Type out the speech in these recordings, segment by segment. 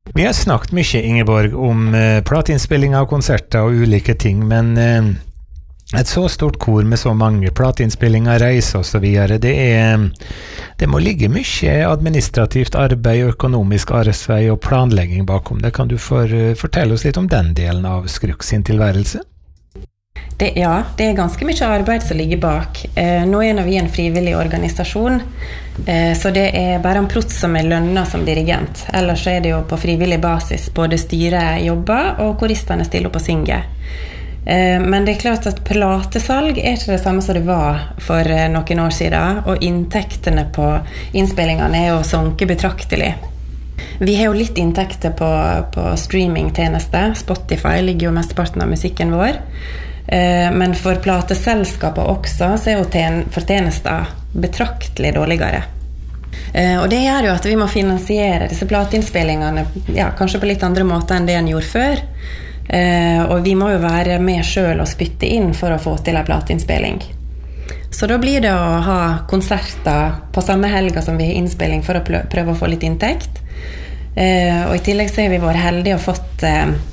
Vi har snakket mye, Ingeborg, om plateinnspillinger og konserter og ulike ting, men et så stort kor med så mange plateinnspillinger, reiser og så videre, det må ligge mye administrativt arbeid, økonomisk arbeidsvei og planlegging bakom det. Kan du fortelle oss litt om den delen av Skruk sin tilværelse? Det er ganske mye arbeid som ligger bak. Nå er vi en frivillig organisasjon, så det er bare en prots som er lønnet som dirigent. Ellers er det jo på frivillig basis, både styret jobber og koristene stiller opp og synger. Men det er klart at platesalg er ikke det samme som det var for noen år siden, og inntektene på innspillingene er jo sunket betraktelig. Vi har jo litt inntekter på streamingtjenester. Spotify ligger jo mesteparten av musikken vår. Men for plateselskaper også så er jo fortjenester betraktelig dårligere. Og det gjør jo at vi må finansiere disse plateinnspillingene kanskje på litt andre måter enn det en gjorde før. Og vi må jo være med selv og spytte inn for å få til en plateinnspilling. Så da blir det å ha konserter på samme helga som vi har innspilling for å prøve å få litt inntekt. Og i tillegg så har vi vært heldige og fått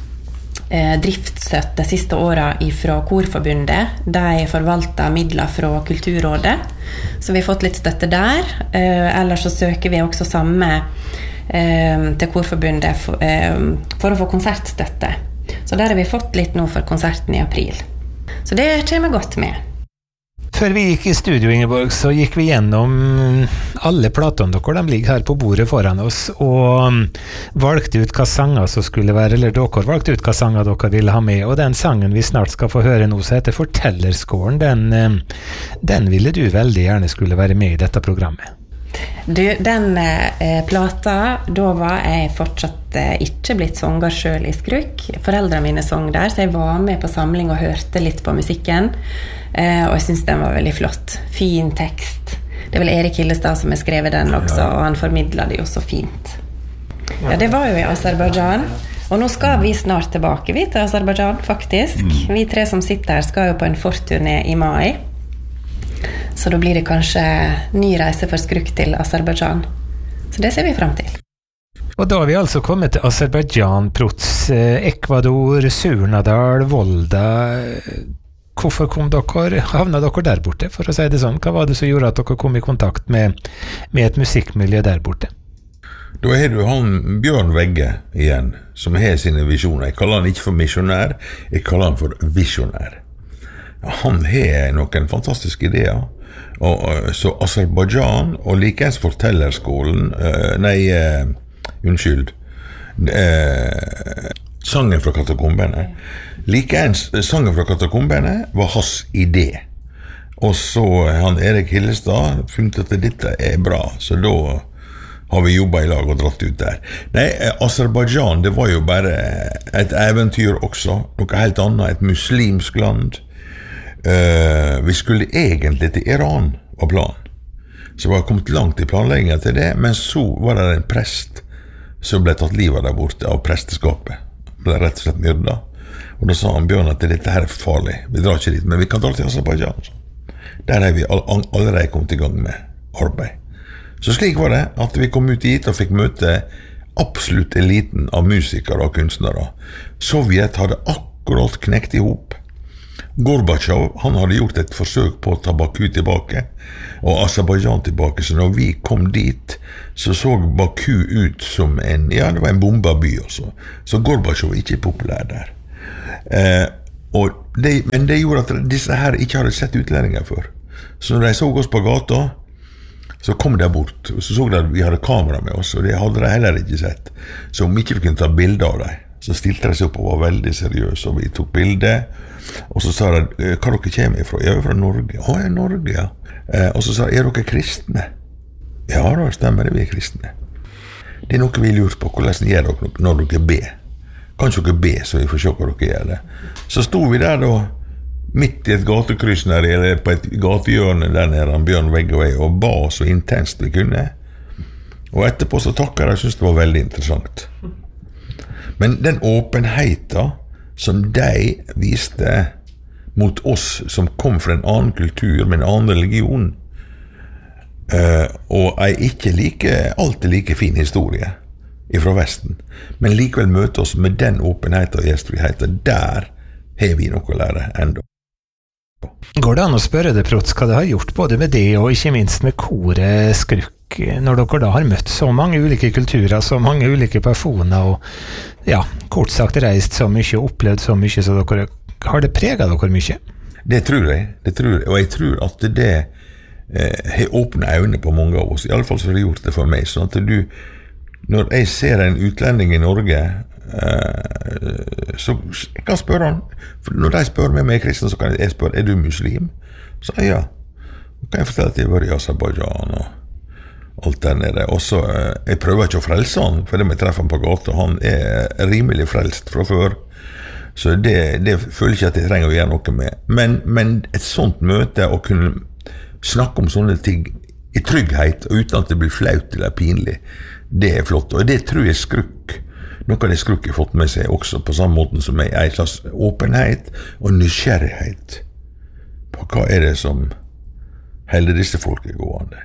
driftsstøtte siste året fra Korforbundet. De forvalter midler fra Kulturrådet, så vi har fått litt støtte der. Ellers så søker vi også samme til Korforbundet for å få konsertstøtte. Så der har vi fått litt nå for konserten i april. Så det kommer godt med. Før vi gikk i studio, Ingeborg, så gikk vi gjennom alle platene dere. De ligger her på bordet foran oss, og valgte ut hva sanger som skulle være, eller dere valgte ut hva sanger dere ville ha med, og den sangen vi snart skal få høre nå, så heter Fortellerskåren, den ville du veldig gjerne skulle være med i dette programmet. Den plata, da var jeg fortsatt ikke blitt sanger selv i Skruk. Foreldrene mine sang der, så jeg var med på samling og hørte litt på musikken. Og jeg synes den var veldig flott. Fin tekst. Det er vel Erik Hillestad som har skrevet den også, og han formidlet det jo så fint. Ja, det var jo i Aserbajdsjan. Og nå skal vi snart tilbake til Aserbajdsjan, faktisk. Vi 3 som sitter her skal jo på en forturné i mai. Så da blir det kanskje ny reise for Skruk til Aserbajdsjan. Så det ser vi frem til. Og da har vi altså kommet til Aserbajdsjan, Prots, Ecuador, Surnadal, Volda. Hvorfor havna dere der borte, for å si det sånn? Hva var det som gjorde at dere kom i kontakt med et musikkmiljø der borte? Da har du han Bjørn Vegge igjen, som har sine visjoner. Jeg kaller han ikke for misjonær, jeg kaller han for visjonær. Han har noen fantastiske ideer. Og så Aserbajdsjan og likens Fortellerskolen, sangen fra katakombene. Likens sangen fra katakombene var hans idé. Og så han Erik Hillestad funnet at dette er bra, så da har vi jobbet i lag og dratt ut der. Nei, Aserbajdsjan, det var jo bare et eventyr også, noe helt annet, et muslimsk land. Vi skulle egentlig til Iran, var planen. Så vi har kommet langt i planleggingen til det, men så var det en prest som ble tatt livet der borte av presteskapet. Ble rett og slett myrdet. Og da sa han Bjørn at dette her er farlig, vi drar ikke dit, men vi kan dra til Aserbajdsjan. Der har vi allerede kommet i gang med arbeid. Så slik var det at vi kom ut hit og fikk møte absolutt eliten av musikere og kunstnere. Sovjet hadde akkurat knekt i hop. Gorbachev, han hadde gjort et forsøk på å ta Baku tilbake, og Aserbajdsjan tilbake, så når vi kom dit, så Baku ut som det var en bombet by også. Så Gorbachev var ikke populær der. Men det gjorde at disse her ikke hadde sett utlendinger før. Så når de så oss på gata, så kom de bort, og så de at vi hadde kamera med oss, og det hadde de heller ikke sett. Så om ikke vi kunne ta bilder av dem, så stilte de seg opp og var veldig seriøse, og vi tok bilder, og så sa de, hva dere kommer ifra? Jeg er fra Norge. Å, jeg er Norge, ja. Og så sa de, er dere kristne? Ja, da stemmer det, vi er kristne. Det er noe vi lurer på, hvordan gjør dere når dere ber? Kan ikke dere be, så vi får se hva dere gjør det. Så stod vi der da, midt i et gatekryss eller på et gatehjørne der nede, Bjørn Vegge og jeg, og ba så intenst vi kunne. Og etterpå så takket jeg, synes det var veldig interessant. Men den åpenheten som de viste mot oss som kom fra en annen kultur, med en annen religion, og ikke alltid like fin historie, fra Vesten, men likevel møte oss med den åpenheten og gjestfriheten. Der har vi noe å lære enda. Går det an å spørre det, Protz, hva det har gjort både med det og ikke minst med koret Skrukk, når dere da har møtt så mange ulike kulturer, så mange ulike personer, og ja, kort sagt reist så mye og opplevd så mye, så dere har det preget dere mye? Det tror jeg, og jeg tror at det har åpnet øynene på mange av oss, i alle fall så har det gjort det for meg, sånn at når jeg ser en utlending i Norge, så jeg kan spørre han, for når de spør meg om jeg er kristen, så kan jeg spørre, er du muslim? Så ja, så kan jeg fortelle at jeg var i Aserbajdsjan og alt der nede, og så jeg prøver ikke å frelse han, for det jeg treffer han på gata, han er rimelig frelst fra før, så det føler ikke at jeg trenger å gjøre noe med, men et sånt møte, å kunne snakke om sånne ting i trygghet, og uten at det blir flaut eller pinlig, det er flott, og det tror jeg Skrukk, noe av det Skrukk har fått med seg også, på samme måten som jeg, en slags åpenhet og nysgjerrighet på hva er det som holder disse folket gående.